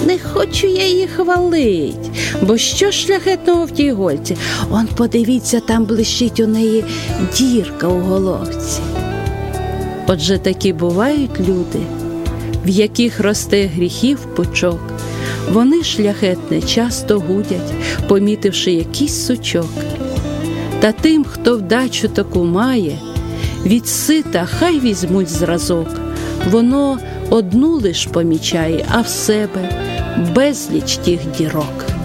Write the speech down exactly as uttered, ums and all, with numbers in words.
Не хочу я її хвалить, бо що шляхетного в тій гольці? Он, подивіться, там блищить у неї дірка у головці. Отже, такі бувають люди, в яких росте гріхів пучок. Вони шляхетне часто гудять, помітивши якийсь сучок. Та тим, хто вдачу таку має, від сита хай візьмуть зразок. Воно одну лиш помічає, а в себе безліч тих дірок.